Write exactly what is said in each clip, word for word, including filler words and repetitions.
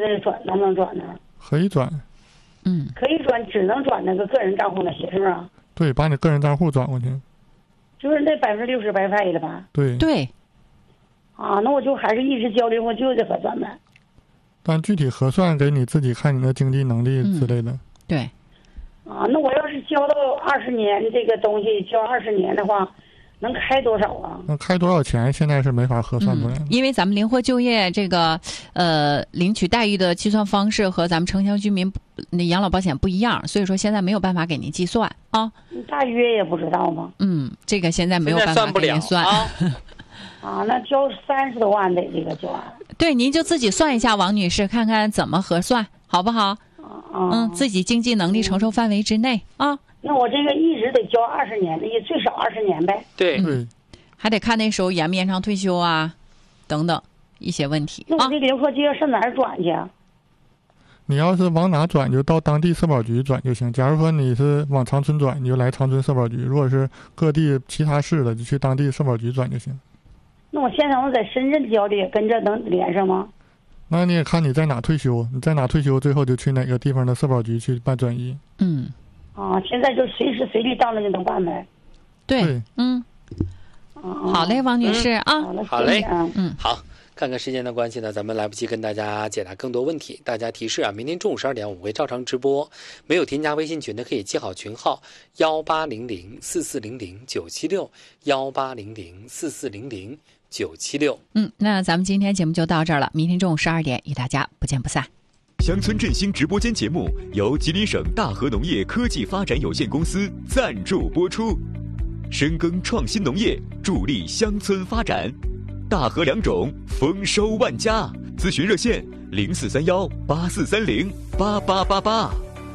的转能不能转呢？ 可以转。 嗯， 可以转，只能转那个个人账户那些，是不是？ 对，把你个人账户转过去。 就是那百分之六十白费了吧？ 对对。 啊，那我就还是一直交离婚就得核算呗。 但具体核算给你自己看你的经济能力之类的。 嗯、对。 啊，那我要是交到二十年这个东西，交二十年的话，能开多少啊？ 那开多少钱？现在是没法核算出来的、嗯。 因为咱们灵活就业这个呃领取待遇的计算方式和咱们城乡居民那养老保险不一样，所以说现在没有办法给您计算啊。 大约也不知道吗？ 嗯，这个现在没有办法给您算。 啊，那交三十多万得这个交完。 对，您就自己算一下，王女士，看看怎么核算，好不好？ 嗯， 嗯，自己经济能力承受范围之内啊。 那我这个一直得交二十年，也最少二十年呗。 对， 嗯，还得看那时候延不延长退休啊，等等一些问题。 那我这个灵活就业上哪儿转去啊？ 你要是往哪转，就到当地社保局转就行。假如说你是往长春转，你就来长春社保局；如果是各地其他市的，就去当地社保局转就行。 那我现在我在深圳交的，跟这能连上吗？ 那你也看你在哪退休，你在哪退休，最后就去哪个地方的社保局去办转移。 嗯。 啊，现在就随时随地到那就能办呗。 对， 对嗯。好嘞，王女士、嗯、 啊。 好嘞， 嗯， 好。看看时间的关系呢，咱们来不及跟大家解答更多问题。大家提示啊，明天中午十二点我们会照常直播。没有添加微信群的可以记好群号幺八零零四四零零九七六幺八零零四四零零九七六。 嗯，那咱们今天节目就到这儿了，明天中午十二点与大家不见不散。 乡村振兴直播间节目由吉林省大河农业科技发展有限公司赞助播出，深耕创新农业，助力乡村发展。大河两种，丰收万家。咨询热线零四三幺八四三零八八八八。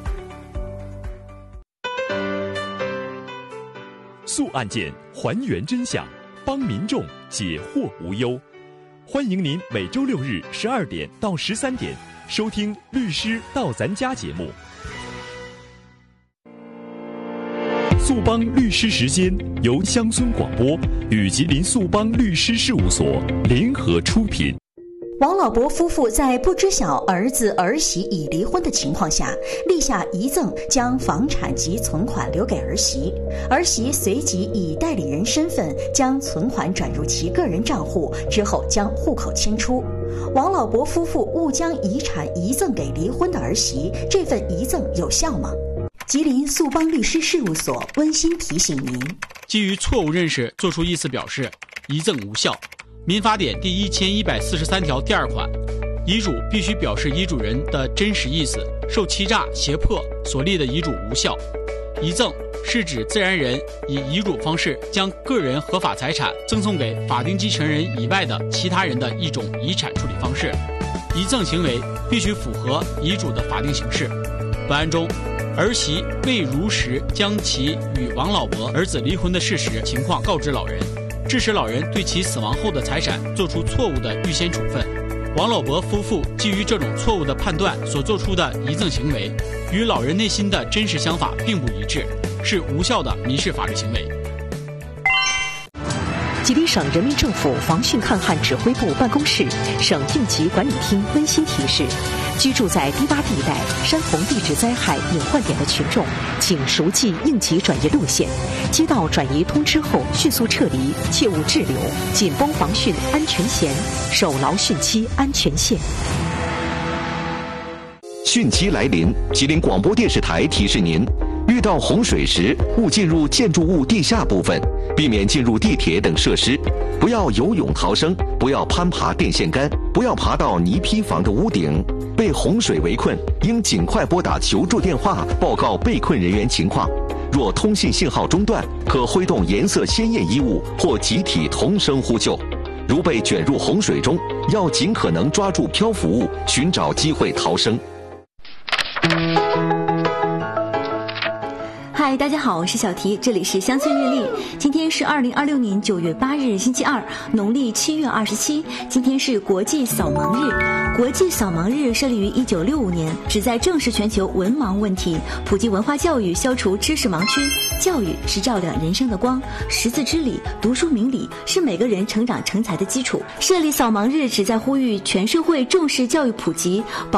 速案件，还原真相，帮民众解惑无忧。欢迎您每周六日十二点到十三点收听《律师到咱家》节目。速帮律师时间由乡村广播与吉林速帮律师事务所联合出品。 王老伯夫妇在不知晓儿子儿媳已离婚的情况下，立下遗赠，将房产及存款留给儿媳。儿媳随即以代理人身份将存款转入其个人账户，之后将户口迁出。王老伯夫妇误将遗产遗赠给离婚的儿媳，这份遗赠有效吗？吉林速帮律师事务所温馨提醒您： 基于错误认识作出意思表示，遗赠无效。民法典第一千一百四十三条第二款，遗嘱必须表示遗嘱人的真实意思，受欺诈、胁迫所立的遗嘱无效。遗赠是指自然人以遗嘱方式将个人合法财产赠送给法定继承人以外的其他人的一种遗产处理方式。遗赠行为必须符合遗嘱的法定形式。本案中，儿媳未如实将其与王老伯儿子离婚的事实情况告知老人，致使老人对其死亡后的财产做出错误的预先处分。王老伯夫妇基于这种错误的判断所做出的遗赠行为，与老人内心的真实想法并不一致，是无效的民事法律行为。 吉林省人民政府防汛抗旱指挥部办公室、省应急管理厅温馨提示：居住在低洼地带、山洪地质灾害隐患点的群众，请熟记应急转移路线，接到转移通知后迅速撤离，切勿滞留，紧绷防汛安全弦，守牢汛期安全线。 汛期来临，吉林广播电视台提示您：遇到洪水时，勿进入建筑物地下部分，避免进入地铁等设施，不要游泳逃生，不要攀爬电线杆，不要爬到泥坯房的屋顶。被洪水围困，应尽快拨打求助电话，报告被困人员情况。若通信信号中断，可挥动颜色鲜艳衣物或集体同声呼救。如被卷入洪水中，要尽可能抓住漂浮物，寻找机会逃生。 嗨，大家好，我是小提，这里是乡村日历。今天是二零二六年九月八日，星期二，农历七月二十七。今天是国际扫盲日。国际扫盲日设立于一九六五年，旨在正视全球文盲问题，普及文化教育，消除知识盲区。教育是照亮人生的光，识字知理，读书明理，是每个人成长成才的基础。设立扫盲日旨在呼吁全社会重视教育普及，保